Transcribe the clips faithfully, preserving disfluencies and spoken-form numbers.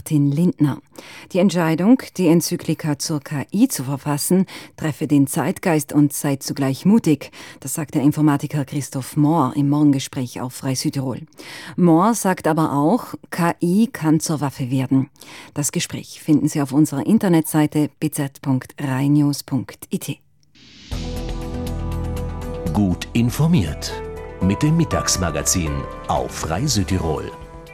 Martin Lindner. Die Entscheidung, die Enzyklika zur K I zu verfassen, treffe den Zeitgeist und sei zugleich mutig. Das sagt der Informatiker Christoph Mohr im Morgengespräch auf Frei Südtirol. Mohr sagt aber auch, K I kann zur Waffe werden. Das Gespräch finden Sie auf unserer Internetseite b z punkt rainews punkt i t. Gut informiert mit dem Mittagsmagazin auf Frei Südtirol.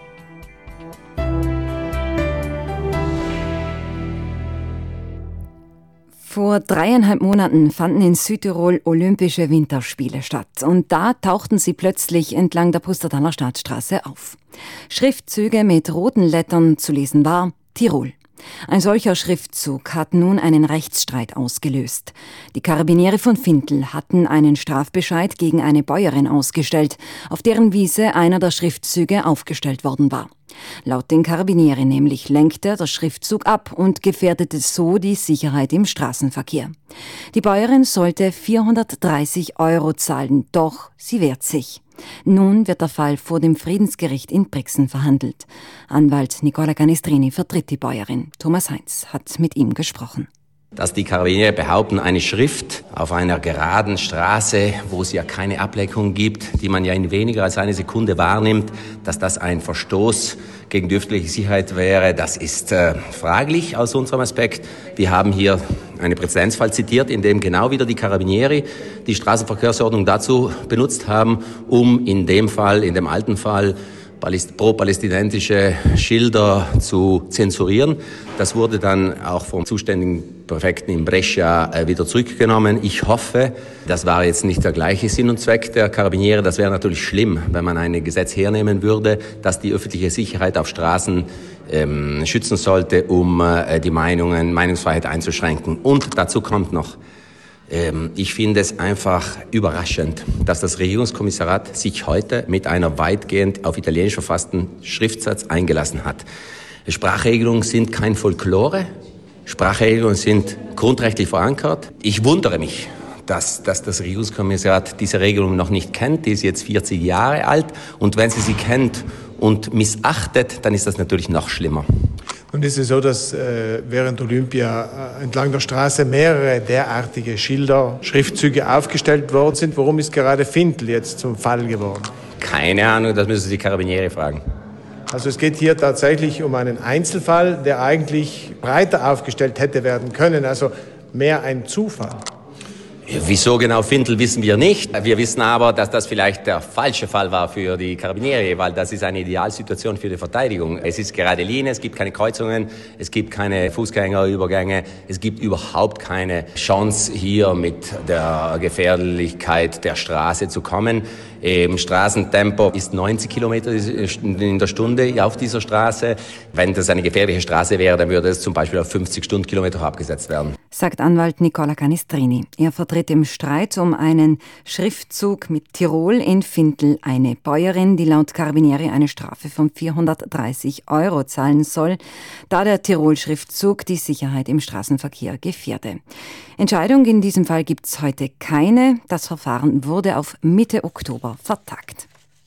Vor dreieinhalb Monaten fanden in Südtirol Olympische Winterspiele statt und da tauchten sie plötzlich entlang der Pustertaler Staatsstraße auf. Schriftzüge mit roten Lettern zu lesen war Tirol. Ein solcher Schriftzug hat nun einen Rechtsstreit ausgelöst. Die Karabiniere von Vintel hatten einen Strafbescheid gegen eine Bäuerin ausgestellt, auf deren Wiese einer der Schriftzüge aufgestellt worden war. Laut den Karabinieri nämlich lenkte der Schriftzug ab und gefährdete so die Sicherheit im Straßenverkehr. Die Bäuerin sollte vierhundertdreißig Euro zahlen, doch sie wehrt sich. Nun wird der Fall vor dem Friedensgericht in Brixen verhandelt. Anwalt Nicola Canestrini vertritt die Bäuerin. Thomas Heinz hat mit ihm gesprochen. Dass die Karabiniere behaupten, eine Schrift auf einer geraden Straße, wo es ja keine Ablenkung gibt, die man ja in weniger als eine Sekunde wahrnimmt, dass das ein Verstoß gegen die öffentliche Sicherheit wäre, das ist äh, fraglich aus unserem Aspekt. Wir haben hier einen Präzedenzfall zitiert, in dem genau wieder die Karabinieri die Straßenverkehrsordnung dazu benutzt haben, um in dem Fall, in dem alten Fall, pro-palästinensische Schilder zu zensurieren. Das wurde dann auch vom zuständigen Präfekten in Brescia wieder zurückgenommen. Ich hoffe, das war jetzt nicht der gleiche Sinn und Zweck der Karabiniere. Das wäre natürlich schlimm, wenn man ein Gesetz hernehmen würde, das die öffentliche Sicherheit auf Straßen ähm, schützen sollte, um äh, die Meinungen, Meinungsfreiheit einzuschränken. Und dazu kommt noch, ich finde es einfach überraschend, dass das Regierungskommissariat sich heute mit einer weitgehend auf Italienisch verfassten Schriftsatz eingelassen hat. Sprachregelungen sind kein Folklore, Sprachregelungen sind grundrechtlich verankert. Ich wundere mich, dass, dass das Regierungskommissariat diese Regelung noch nicht kennt. Die ist jetzt vierzig Jahre alt und wenn sie sie kennt und missachtet, dann ist das natürlich noch schlimmer. Nun ist es so, dass äh, während Olympia äh, entlang der Straße mehrere derartige Schilder, Schriftzüge aufgestellt worden sind. Warum ist gerade Vintel jetzt zum Fall geworden? Keine Ahnung, das müssen Sie die Karabiniere fragen. Also es geht hier tatsächlich um einen Einzelfall, der eigentlich breiter aufgestellt hätte werden können, also mehr ein Zufall. Wieso genau Vintel, wissen wir nicht. Wir wissen aber, dass das vielleicht der falsche Fall war für die Karabiniere, weil das ist eine Idealsituation für die Verteidigung. Es ist gerade Linie, es gibt keine Kreuzungen, es gibt keine Fußgängerübergänge, es gibt überhaupt keine Chance, hier mit der Gefährlichkeit der Straße zu kommen. Im Straßentempo ist neunzig Kilometer in der Stunde auf dieser Straße. Wenn das eine gefährliche Straße wäre, dann würde es zum Beispiel auf fünfzig Stundenkilometer abgesetzt werden. Sagt Anwalt Nicola Canestrini. Er vertritt im Streit um einen Schriftzug mit Tirol in Vintel eine Bäuerin, die laut Karabinieri eine Strafe von vierhundertdreißig Euro zahlen soll, da der Tirol-Schriftzug die Sicherheit im Straßenverkehr gefährde. Entscheidung in diesem Fall gibt es heute keine. Das Verfahren wurde auf Mitte Oktober vertagt.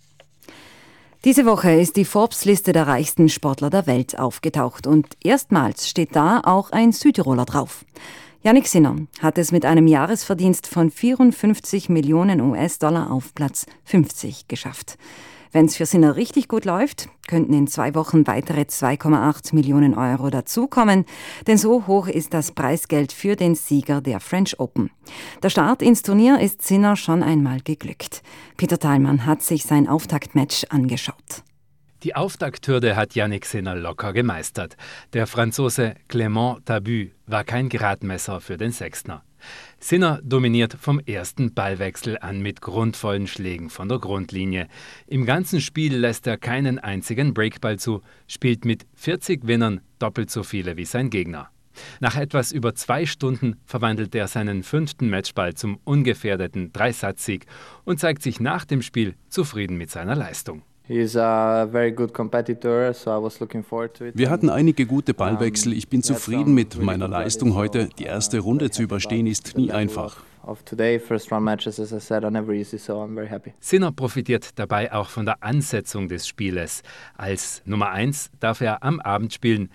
Diese Woche ist die Forbes-Liste der reichsten Sportler der Welt aufgetaucht und erstmals steht da auch ein Südtiroler drauf. Jannik Sinner hat es mit einem Jahresverdienst von vierundfünfzig Millionen U S-Dollar auf Platz fünfzig geschafft. Wenn es für Sinner richtig gut läuft, könnten in zwei Wochen weitere zwei Komma acht Millionen Euro dazukommen, denn so hoch ist das Preisgeld für den Sieger der French Open. Der Start ins Turnier ist Sinner schon einmal geglückt. Peter Thalmann hat sich sein Auftaktmatch angeschaut. Die Auftakthürde hat Jannik Sinner locker gemeistert. Der Franzose Clément Tabut war kein Gradmesser für den Sechstner. Sinner dominiert vom ersten Ballwechsel an mit grundvollen Schlägen von der Grundlinie. Im ganzen Spiel lässt er keinen einzigen Breakball zu, spielt mit vierzig Winnern doppelt so viele wie sein Gegner. Nach etwas über zwei Stunden verwandelt er seinen fünften Matchball zum ungefährdeten Dreisatzsieg und zeigt sich nach dem Spiel zufrieden mit seiner Leistung. Wir hatten einige gute Ballwechsel. Ich bin zufrieden mit meiner Leistung heute. Die erste Runde zu überstehen ist nie einfach. Sinner profitiert dabei auch von der Ansetzung des Spieles. Als Nummer eins darf er am Abend spielen,